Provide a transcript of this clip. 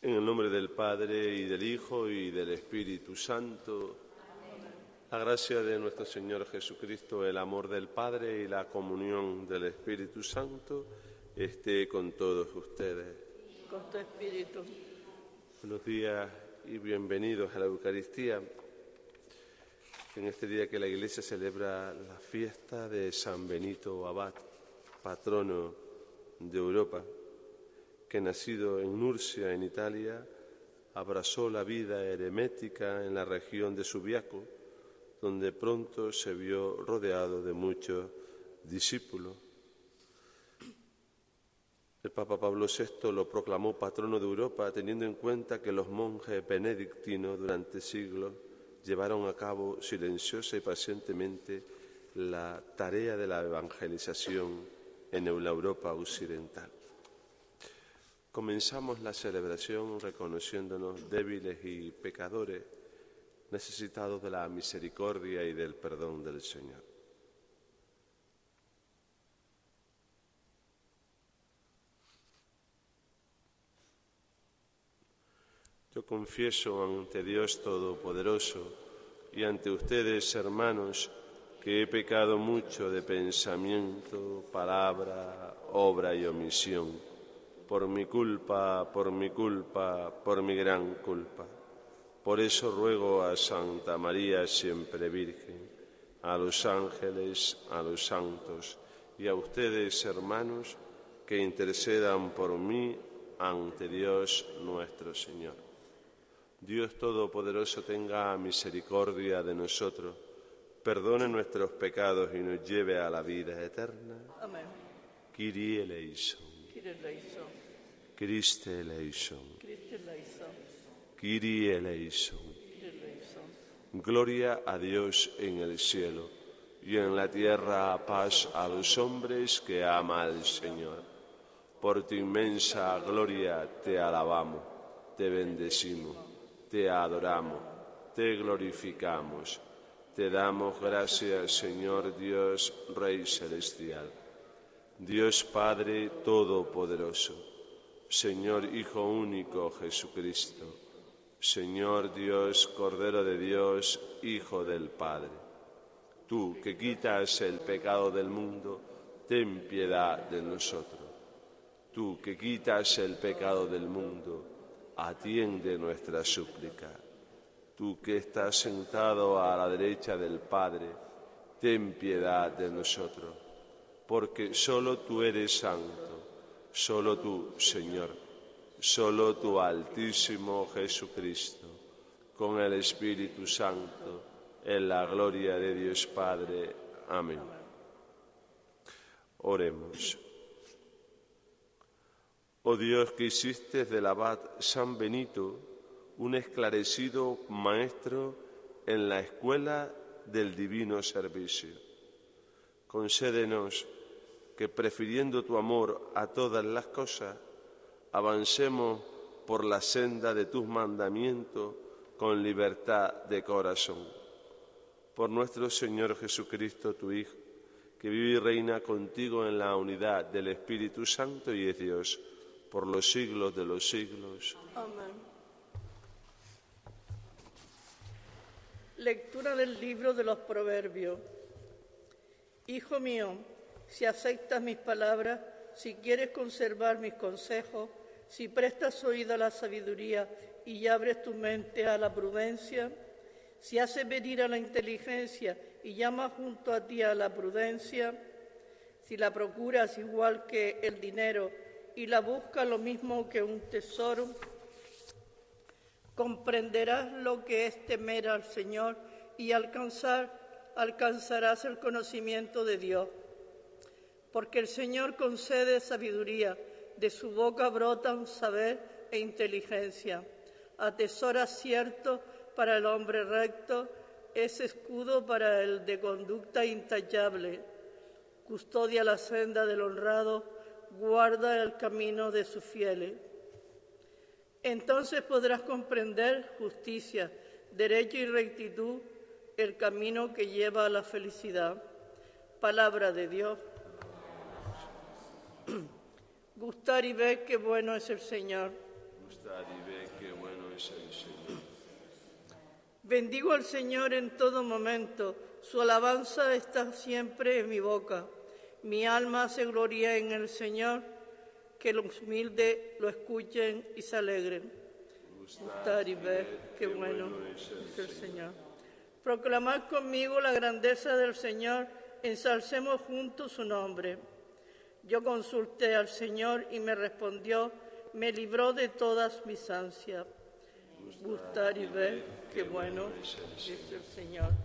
En el nombre del Padre, y del Hijo, y del Espíritu Santo. La gracia de nuestro Señor Jesucristo, el amor del Padre y la comunión del Espíritu Santo esté con todos ustedes. Con tu espíritu. Buenos días y bienvenidos a la Eucaristía. En este día que la Iglesia celebra la fiesta de San Benito Abad, patrono de Europa, que nacido en Nursia, en Italia, abrazó la vida eremética en la región de Subiaco, donde pronto se vio rodeado de muchos discípulos. El Papa Pablo VI lo proclamó patrono de Europa, teniendo en cuenta que los monjes benedictinos durante siglos llevaron a cabo silenciosa y pacientemente la tarea de la evangelización en la Europa occidental. Comenzamos la celebración reconociéndonos débiles y pecadores, necesitados de la misericordia y del perdón del Señor. Yo confieso ante Dios Todopoderoso y ante ustedes, hermanos, que he pecado mucho de pensamiento, palabra, obra y omisión, por mi culpa, por mi gran culpa. Por eso ruego a Santa María siempre Virgen, a los ángeles, a los santos y a ustedes, hermanos, que intercedan por mí ante Dios nuestro Señor. Dios Todopoderoso tenga misericordia de nosotros, perdone nuestros pecados y nos lleve a la vida eterna. Amén. Kyrie eleison. Kyrie eleison. Christe eleison. Christe eleison. Kyrie eleison. Kyrie eleison. Gloria a Dios en el cielo y en la tierra paz a los hombres que ama al Señor. Por tu inmensa gloria te alabamos, te bendecimos, te adoramos, te glorificamos. Te damos gracias, Señor Dios, Rey Celestial. Dios Padre Todopoderoso, Señor Hijo único Jesucristo, Señor Dios, Cordero de Dios, Hijo del Padre. Tú que quitas el pecado del mundo, ten piedad de nosotros. Tú que quitas el pecado del mundo, atiende nuestra súplica. Tú que estás sentado a la derecha del Padre, ten piedad de nosotros. Porque solo tú eres santo, solo tú, Señor, solo tú, Altísimo Jesucristo, con el Espíritu Santo, en la gloria de Dios Padre. Amén. Oremos. Oh Dios, que hiciste del abad San Benito un esclarecido maestro en la escuela del divino servicio, concédenos que, prefiriendo tu amor a todas las cosas, avancemos por la senda de tus mandamientos con libertad de corazón. Por nuestro Señor Jesucristo, tu Hijo, que vive y reina contigo en la unidad del Espíritu Santo y es Dios, por los siglos de los siglos. Amén. Lectura del libro de los Proverbios. Hijo mío, si aceptas mis palabras, si quieres conservar mis consejos, si prestas oído a la sabiduría y abres tu mente a la prudencia, si haces venir a la inteligencia y llamas junto a ti a la prudencia, si la procuras igual que el dinero y la buscas lo mismo que un tesoro, comprenderás lo que es temer al Señor y alcanzarás el conocimiento de Dios. Porque el Señor concede sabiduría, de su boca brotan saber e inteligencia. Atesora cierto para el hombre recto, es escudo para el de conducta intachable. Custodia la senda del honrado, guarda el camino de sus fieles. Entonces podrás comprender justicia, derecho y rectitud, el camino que lleva a la felicidad. Palabra de Dios. Gustar y ver qué bueno es el Señor. Gustad y ved qué bueno es el Señor. Bendigo al Señor en todo momento, su alabanza está siempre en mi boca. Mi alma se gloria en el Señor, que los humildes lo escuchen y se alegren. Gustad y ved qué bueno es el Señor. Proclamad conmigo la grandeza del Señor, ensalcemos juntos su nombre. Yo consulté al Señor y me respondió, me libró de todas mis ansias. Gustad y ved qué bueno es el Señor.